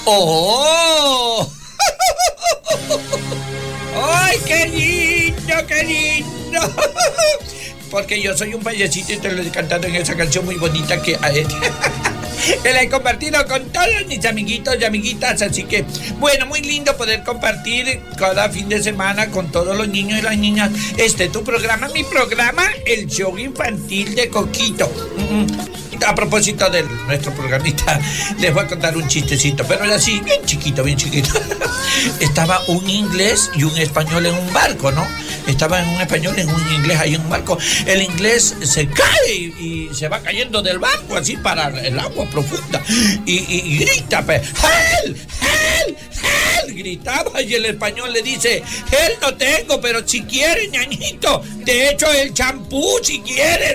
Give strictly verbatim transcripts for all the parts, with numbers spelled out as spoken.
¡Oh! ¡Ay, qué lindo, qué lindo! Porque yo soy un payasito y te lo he cantado en esa canción muy bonita que, que la he compartido con todos mis amiguitos y amiguitas. Así que, bueno, muy lindo poder compartir cada fin de semana con todos los niños y las niñas este tu programa, mi programa, el show infantil de Coquito. A propósito de nuestro programita, les voy a contar un chistecito, pero era así, bien chiquito, bien chiquito. Estaba un inglés y un español en un barco, ¿no? Estaba en un español y en un inglés ahí en un barco. El inglés se cae y, y se va cayendo del barco así para el agua profunda. Y, y, y grita, pues, ¡help! ¡help! ¡help! Gritaba y el español le dice, help no tengo, pero si quieres, ñañito, te echo el champú si quieres.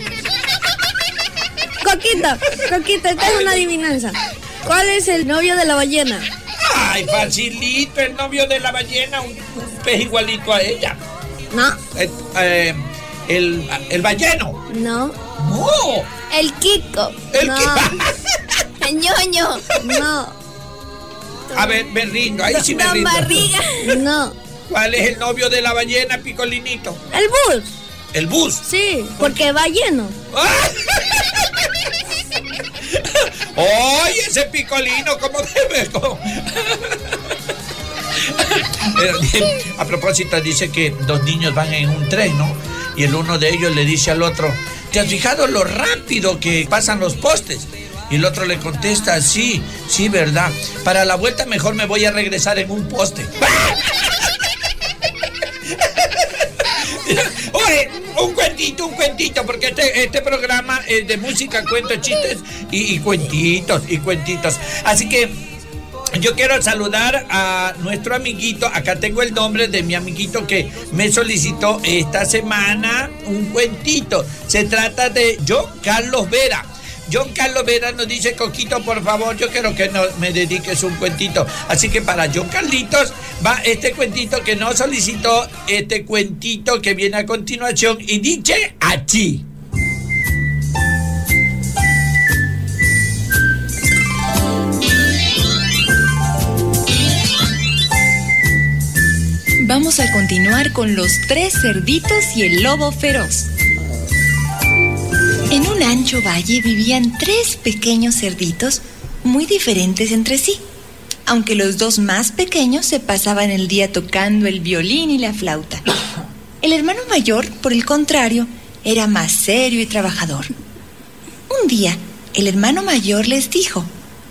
Coquito, Coquito, esta es una adivinanza. ¿Cuál es el novio de la ballena? Ay, facilito, el novio de la ballena, un, un pez igualito a ella. No. Eh, eh, el, el balleno. No. No. El Kiko. El no. Kiko. El ñoño. No. A ver, me rindo, ahí sí me Don rindo. Barriga. No. ¿Cuál es el novio de la ballena, Picolinito? El bus. ¿El bus? Sí, porque va lleno. ¡Oye, ese Picolino! ¿Cómo debe? ¿Cómo? A propósito, dice que dos niños van en un tren, ¿no? Y el uno de ellos le dice al otro, ¿te has fijado lo rápido que pasan los postes? Y el otro le contesta, sí, sí, verdad. Para la vuelta mejor me voy a regresar en un poste. Oye, un cuentito, un cuentito, porque este, este programa es de música, cuentos, chistes y, y cuentitos, y cuentitos. Así que yo quiero saludar a nuestro amiguito. Acá tengo el nombre de mi amiguito que me solicitó esta semana un cuentito. Se trata de John Carlos Vera. John Carlos Vera nos dice, Coquito, por favor, yo quiero que no me dediques un cuentito. Así que para John Carlitos va este cuentito que nos solicitó, este cuentito que viene a continuación y dice así. Vamos a continuar con los tres cerditos y el lobo feroz. En un ancho valle vivían tres pequeños cerditos muy diferentes entre sí, aunque los dos más pequeños se pasaban el día tocando el violín y la flauta. El hermano mayor, por el contrario, era más serio y trabajador. Un día, el hermano mayor les dijo: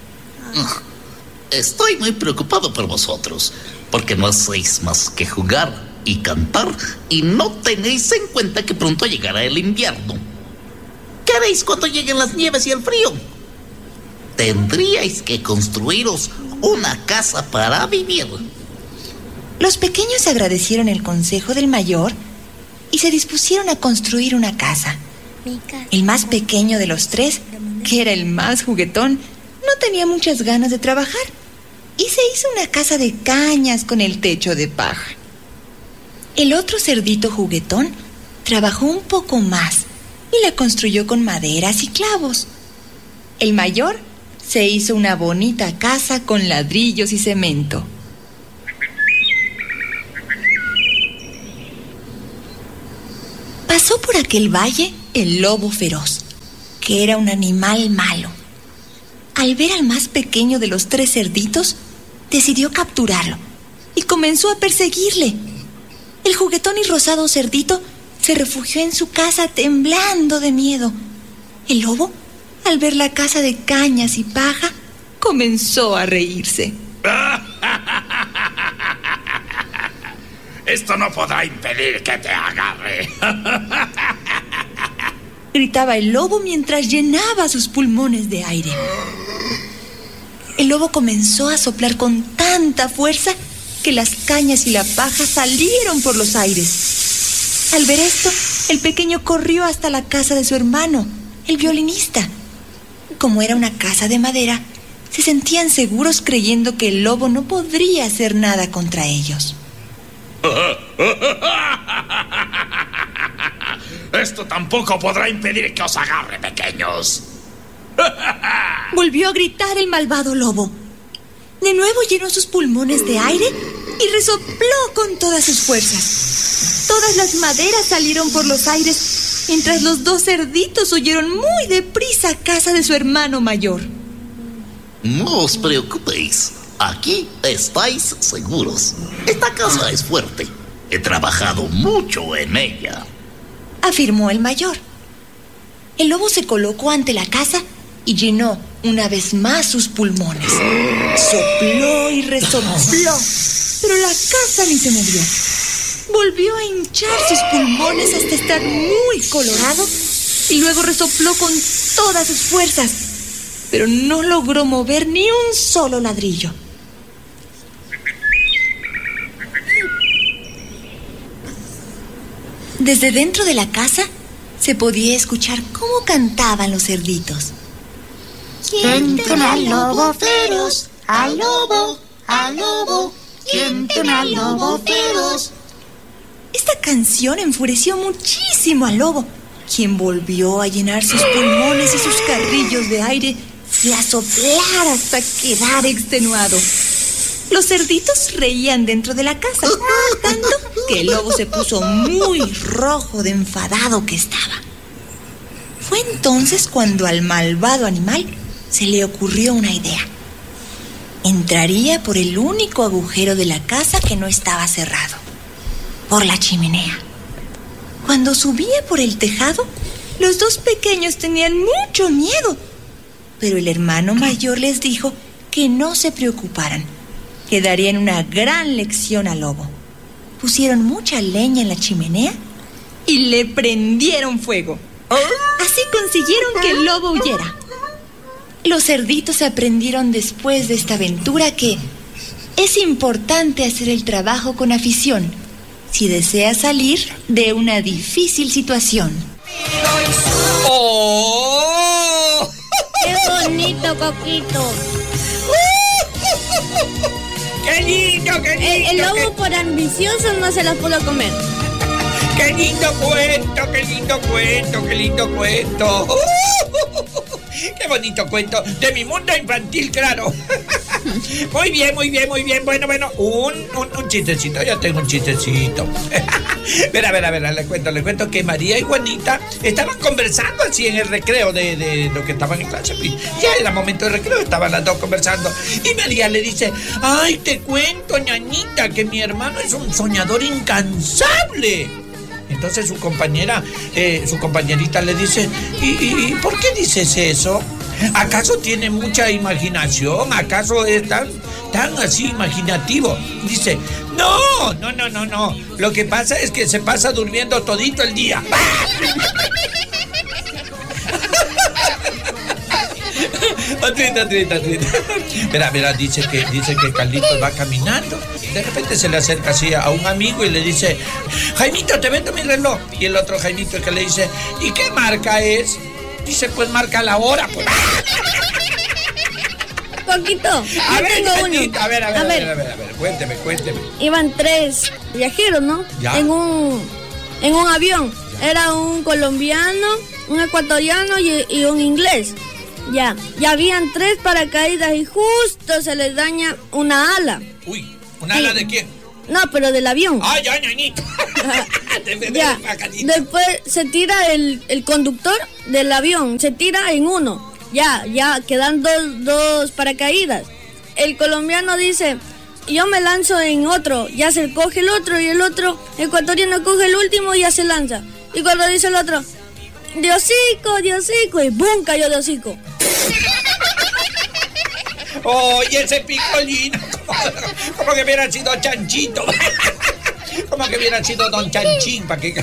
Estoy muy preocupado por vosotros, porque no hacéis más que jugar y cantar y no tenéis en cuenta que pronto llegará el invierno. ¿Qué haréis cuando lleguen las nieves y el frío? Tendríais que construiros una casa para vivir. Los pequeños agradecieron el consejo del mayor y se dispusieron a construir una casa. El más pequeño de los tres, que era el más juguetón, no tenía muchas ganas de trabajar y se hizo una casa de cañas con el techo de paja. El otro cerdito juguetón trabajó un poco más y la construyó con maderas y clavos. El mayor se hizo una bonita casa con ladrillos y cemento. Pasó por aquel valle el lobo feroz, que era un animal malo. Al ver al más pequeño de los tres cerditos, decidió capturarlo y comenzó a perseguirle. El juguetón y rosado cerdito se refugió en su casa temblando de miedo. El lobo, al ver la casa de cañas y paja, comenzó a reírse. Esto no podrá impedir que te agarre. Gritaba el lobo mientras llenaba sus pulmones de aire. El lobo comenzó a soplar con tanta fuerza que las cañas y la paja salieron por los aires. Al ver esto, el pequeño corrió hasta la casa de su hermano, el violinista. Como era una casa de madera, se sentían seguros creyendo que el lobo no podría hacer nada contra ellos. Esto tampoco podrá impedir que os agarre, pequeños. Volvió a gritar el malvado lobo. De nuevo llenó sus pulmones de aire y resopló con todas sus fuerzas. Todas las maderas salieron por los aires, mientras los dos cerditos huyeron muy deprisa a casa de su hermano mayor. No os preocupéis, aquí estáis seguros. Esta casa es fuerte. He trabajado mucho en ella, afirmó el mayor. El lobo se colocó ante la casa y llenó una vez más sus pulmones. Sopló y resopló, pero la casa ni se movió. Volvió a hinchar sus pulmones hasta estar muy colorado y luego resopló con todas sus fuerzas, pero no logró mover ni un solo ladrillo. Desde dentro de la casa se podía escuchar cómo cantaban los cerditos. ¿Quién teme al lobo feroz? Al lobo, al lobo. ¿Quién teme al lobo feroz? Esta canción enfureció muchísimo al lobo, quien volvió a llenar sus pulmones y sus carrillos de aire y a soplar hasta quedar extenuado. Los cerditos reían dentro de la casa, tanto que el lobo se puso muy rojo de enfadado que estaba. Fue entonces cuando al malvado animal se le ocurrió una idea. Entraría por el único agujero de la casa que no estaba cerrado, por la chimenea. Cuando subía por el tejado, los dos pequeños tenían mucho miedo, pero el hermano mayor les dijo que no se preocuparan, que darían una gran lección al lobo. Pusieron mucha leña en la chimenea y le prendieron fuego. Así consiguieron que el lobo huyera. Los cerditos aprendieron después de esta aventura que es importante hacer el trabajo con afición si deseas salir de una difícil situación. ¡Oh! ¡Qué bonito, Coquito! ¡Qué lindo, qué lindo! El, el lobo qué... por ambicioso no se las pudo comer. ¡Qué lindo cuento, qué lindo cuento, qué lindo cuento! ¡Qué bonito cuento! De mi mundo infantil, claro. Muy bien, muy bien, muy bien. Bueno, bueno, un, un, un chistecito. Yo tengo un chistecito. Ver, a ver, a ver, le cuento, le cuento que María y Juanita estaban conversando así en el recreo de, de lo que estaban en clase. Ya era momento de recreo, estaban las dos conversando. Y María le dice: ay, te cuento, ñañita, que mi hermano es un soñador incansable. Entonces su compañera, eh, su compañerita le dice: ¿Y, y, ¿y por qué dices eso? ¿Acaso tiene mucha imaginación? ¿Acaso es tan, tan así imaginativo? Dice: no, no, no, no, no. Lo que pasa es que se pasa durmiendo todito el día. Otrita, otrita, otrita. Mira, mira, dice que, dice que Carlitos va caminando. De repente se le acerca así a un amigo y le dice: Jaimito, te vendo mi reloj. Y el otro Jaimito que le dice: ¿y qué marca es? Dice: pues marca la hora, pues. Coquito, A yo ver, tengo Jaimito, uno. a ver, a ver, A a ver, ver. a ver, a ver, cuénteme, cuénteme. Iban tres viajeros, ¿no? Ya. En un, en un avión. Era un colombiano, un ecuatoriano y, y un inglés. Ya, ya habían tres paracaídas y justo se les daña una ala. Uy, ¿un ala de quién? No, pero del avión. ¡Ay, ya, ñañito! De- de- Ya, de bacalito. después se tira el, el conductor del avión, se tira en uno. Ya, ya, quedan dos, dos paracaídas. El colombiano dice: yo me lanzo en otro. Ya se coge el otro y el otro ecuatoriano coge el último y ya se lanza. Y cuando dice el otro: de hocico, de hocico, y ¡bum! Cayó de hocico. Oye, ese picolino, como, como que hubiera sido Chanchito. Como que hubiera sido Don Chanchín, para que...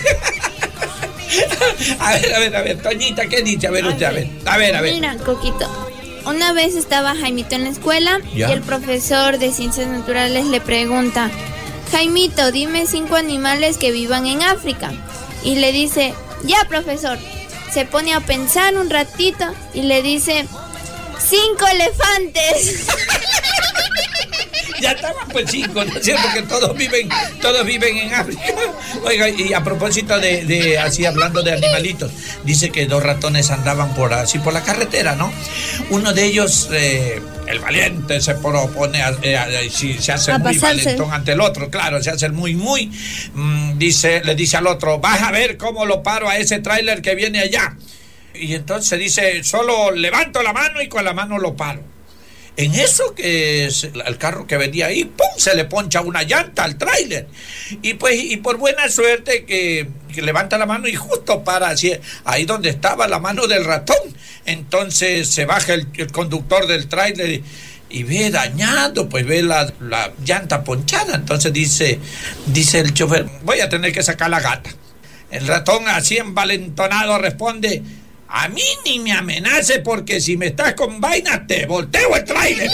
A ver, a ver, a ver, Toñita, ¿qué dice? A ver usted, a ver, a ver, a ver. Mira, Coquito, una vez estaba Jaimito en la escuela ¿Ya? y el profesor de ciencias naturales le pregunta: Jaimito, dime cinco animales que vivan en África. Y le dice: ya, profesor. Se pone a pensar un ratito y le dice: cinco elefantes. Ya estaba, pues cinco, ¿no es cierto? Que todos viven, todos viven en África. Oiga, y a propósito de, de así hablando de animalitos, dice que dos ratones andaban por así por la carretera, ¿no? Uno de ellos, eh, el valiente, se propone a, a, a, si se hace a muy pasarse. valentón ante el otro, claro, se hace muy, muy, mmm, dice, le dice al otro, vas a ver cómo lo paro a ese tráiler que viene allá. Y entonces dice, solo levanto la mano y con la mano lo paro. En eso que es el carro que venía ahí, ¡pum!, se le poncha una llanta al tráiler. Y pues, y por buena suerte que, que levanta la mano y justo para así, ahí donde estaba la mano del ratón. Entonces se baja el, el conductor del tráiler y, y ve dañado, pues ve la, la llanta ponchada. Entonces dice, dice el chofer, voy a tener que sacar la gata. El ratón así envalentonado responde, a mí ni me amenace porque si me estás con vainas te volteo el tráiler.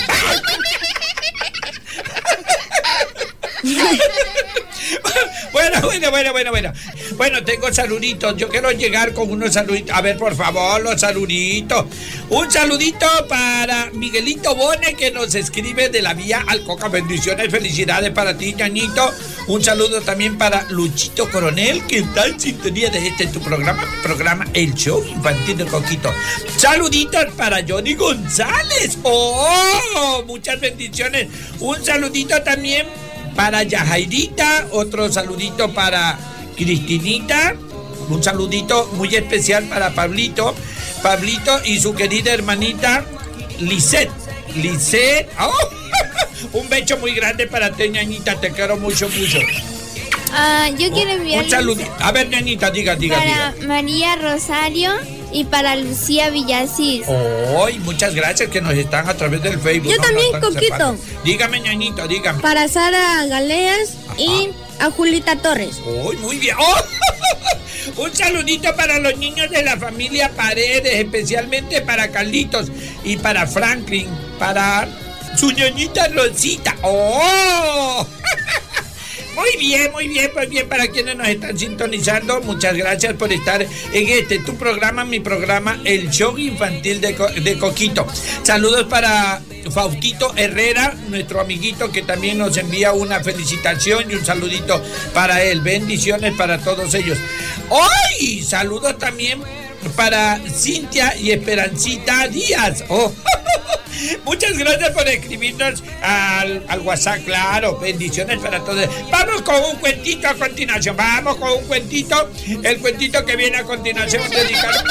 Bueno, bueno, bueno, bueno, bueno. Bueno, tengo saluditos. Yo quiero llegar con unos saluditos. A ver, por favor, los saluditos. Un saludito para Miguelito Bone, que nos escribe de la vía Alcoca. Bendiciones, felicidades para ti, ñañito. Un saludo también para Luchito Coronel, que está en sintonía de este tu programa, programa El Show Infantil de Coquito. Saluditos para Johnny González. ¡Oh! Muchas bendiciones. Un saludito también para Yajairita, otro saludito para Cristinita, un saludito muy especial para Pablito, Pablito y su querida hermanita Lisette, Lisette, oh, un beso muy grande para ti, ñañita, te quiero mucho, mucho. Ah, yo quiero enviarle un saludito, a ver, ñañita, diga, diga, para diga. María Rosario y para Lucía Villasís. Oh, muchas gracias que nos están a través del Facebook. Yo ¿no? también, No están Coquito. separando. Dígame, ñañito, dígame. Para Sara Galeas y a Julita Torres. Oh, muy bien. Oh, un saludito para los niños de la familia Paredes, especialmente para Carlitos y para Franklin, para su ñoñita Rosita. ¡Oh! Muy bien, muy bien, muy bien. Para quienes nos están sintonizando, muchas gracias por estar en este, tu programa, mi programa, El Show Infantil de, Co- de Coquito. Saludos para Faustito Herrera, nuestro amiguito, que también nos envía una felicitación y un saludito para él. Bendiciones para todos ellos. ¡Ay! Saludos también para Cintia y Esperancita Díaz. ¡Oh! Muchas gracias por escribirnos al, al WhatsApp, claro. Bendiciones para todos. Vamos con un cuentito a continuación. Vamos con un cuentito. El cuentito que viene a continuación dedicado,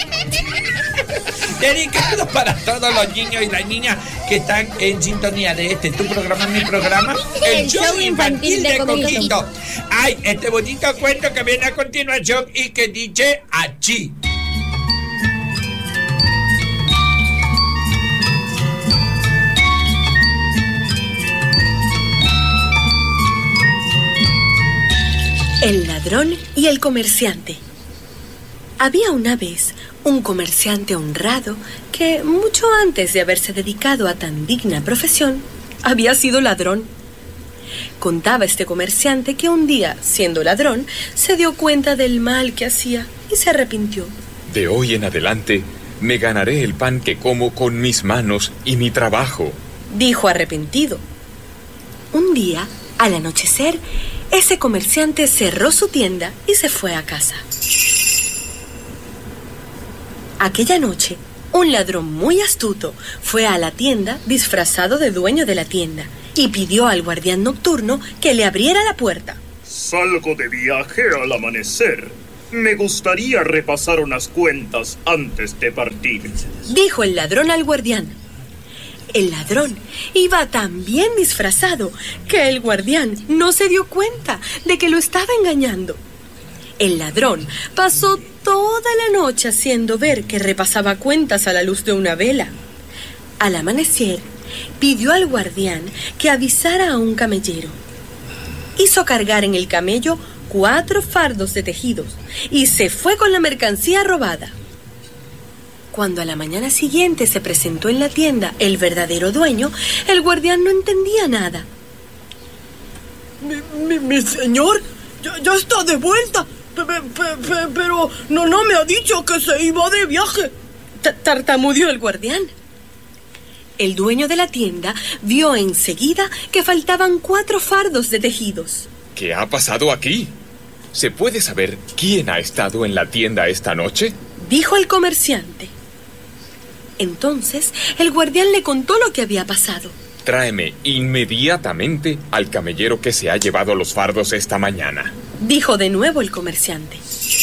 dedicado para todos los niños y las niñas que están en sintonía de este, tu programa, mi programa, El, el Show, show Infantil, infantil de, de Coquito. Coquito. Ay, este bonito cuento que viene a continuación y que dice así. El ladrón y el comerciante. Había una vez un comerciante honrado que, mucho antes de haberse dedicado a tan digna profesión, había sido ladrón. Contaba este comerciante que un día, siendo ladrón, se dio cuenta del mal que hacía y se arrepintió. De hoy en adelante, me ganaré el pan que como con mis manos y mi trabajo, dijo arrepentido. Un día, al anochecer, ese comerciante cerró su tienda y se fue a casa. Aquella noche, un ladrón muy astuto fue a la tienda disfrazado de dueño de la tienda y pidió al guardián nocturno que le abriera la puerta. Salgo de viaje al amanecer. Me gustaría repasar unas cuentas antes de partir, dijo el ladrón al guardián. El ladrón iba tan bien disfrazado que el guardián no se dio cuenta de que lo estaba engañando. El ladrón pasó toda la noche haciendo ver que repasaba cuentas a la luz de una vela. Al amanecer, pidió al guardián que avisara a un camellero. Hizo cargar en el camello cuatro fardos de tejidos y se fue con la mercancía robada. Cuando a la mañana siguiente se presentó en la tienda el verdadero dueño, el guardián no entendía nada. Mi, mi, mi señor, ya, ya está de vuelta, pe, pe, pe, pero no, no me ha dicho que se iba de viaje. Tartamudeó el guardián. El dueño de la tienda vio enseguida que faltaban cuatro fardos de tejidos. ¿Qué ha pasado aquí? ¿Se puede saber quién ha estado en la tienda esta noche?, dijo el comerciante. Entonces, el guardián le contó lo que había pasado. Tráeme inmediatamente al camellero que se ha llevado los fardos esta mañana, dijo de nuevo el comerciante.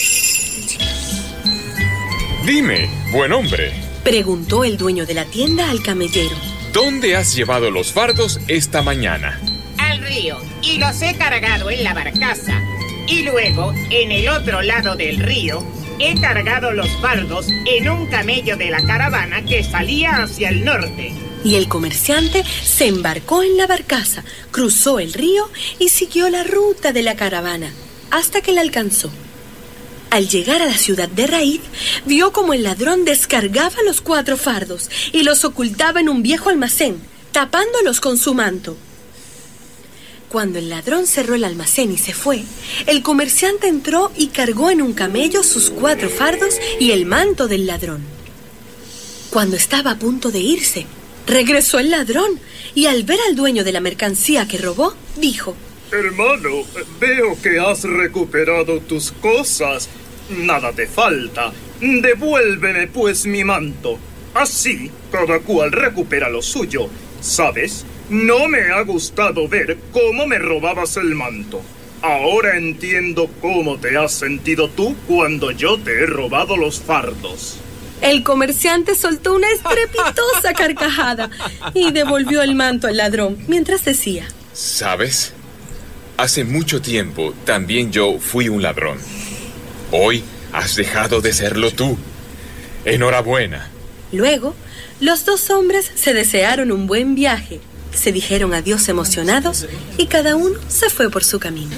Dime, buen hombre, preguntó el dueño de la tienda al camellero. ¿Dónde has llevado los fardos esta mañana? Al río, y los he cargado en la barcaza. Y luego, en el otro lado del río, he cargado los fardos en un camello de la caravana que salía hacia el norte. Y el comerciante se embarcó en la barcaza, cruzó el río y siguió la ruta de la caravana hasta que la alcanzó. Al llegar a la ciudad de Raíz, vio como el ladrón descargaba los cuatro fardos y los ocultaba en un viejo almacén, tapándolos con su manto. Cuando el ladrón cerró el almacén y se fue, el comerciante entró y cargó en un camello sus cuatro fardos y el manto del ladrón. Cuando estaba a punto de irse, regresó el ladrón y al ver al dueño de la mercancía que robó, dijo: Hermano, veo que has recuperado tus cosas. Nada te falta. Devuélveme pues mi manto. Así, cada cual recupera lo suyo. ¿Sabes? No me ha gustado ver cómo me robabas el manto. Ahora entiendo cómo te has sentido tú cuando yo te he robado los fardos. El comerciante soltó una estrepitosa carcajada y devolvió el manto al ladrón mientras decía: ¿Sabes? Hace mucho tiempo también yo fui un ladrón. Hoy has dejado de serlo tú. Enhorabuena. Luego, los dos hombres se desearon un buen viaje, se dijeron adiós emocionados y cada uno se fue por su camino.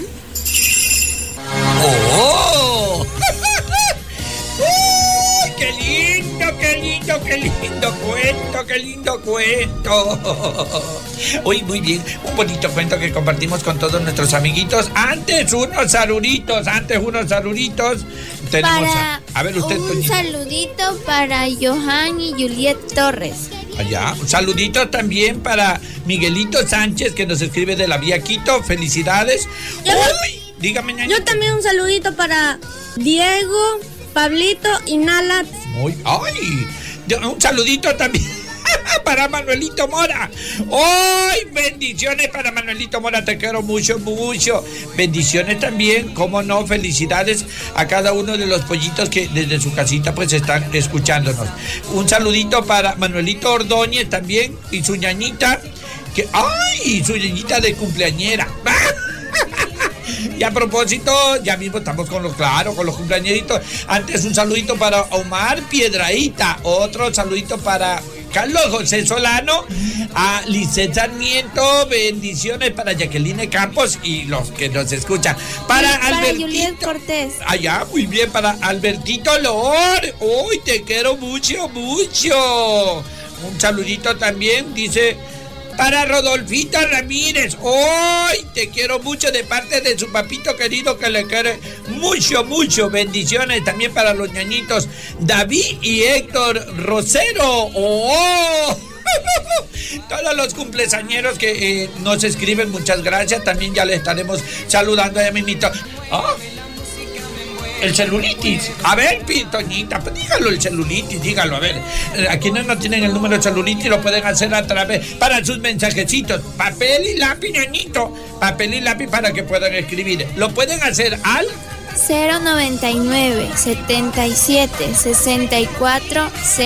¡Oh! ¡Uy, qué lindo, qué lindo, qué lindo cuento, qué lindo cuento! Uy, muy bien, un bonito cuento que compartimos con todos nuestros amiguitos. Antes unos saluditos, antes unos saluditos. Tenemos para a, a ver usted, un Toñita. saludito para Johan y Juliet Torres. Allá, un saludito también para Miguelito Sánchez, que nos escribe de la vía Quito. Felicidades. Yo, Uy, dígame, ñañito. Yo también un saludito para Diego, Pablito y Nala. Muy, ay, un saludito también para Manuelito Mora. ¡Ay! Bendiciones para Manuelito Mora, te quiero mucho, mucho. Bendiciones también, cómo no, felicidades a cada uno de los pollitos que desde su casita pues están escuchándonos. Un saludito para Manuelito Ordóñez también y su ñañita, que, ¡ay! Su ñañita de cumpleañera. Y a propósito, ya mismo estamos con los, claro, con los cumpleañeritos. Antes un saludito para Omar Piedraíta, otro saludito para Carlos José Solano, a Lisset Sarmiento, bendiciones para Jacqueline Campos y los que nos escuchan. Para, para Albertito Juliet Cortés. Allá, muy bien, para Albertito Loor. Uy, te quiero mucho, mucho. Un saludito también, dice, para Rodolfito Ramírez. ¡Ay! Te quiero mucho de parte de su papito querido que le quiere mucho, mucho. Bendiciones también para los ñañitos David y Héctor Rosero. ¡Oh! Todos los cumpleañeros que eh, nos escriben, muchas gracias. También ya le estaremos saludando a mimito. ¿Ah? El celulitis. A ver, Toñita, pues dígalo el celulitis, dígalo, a ver. Aquí no, no tienen el número de celulitis, lo pueden hacer a través, para sus mensajecitos. Papel y lápiz, ñañito. Papel y lápiz para que puedan escribir. Lo pueden hacer al cero noventa y nueve, setenta y siete, sesenta y cuatro,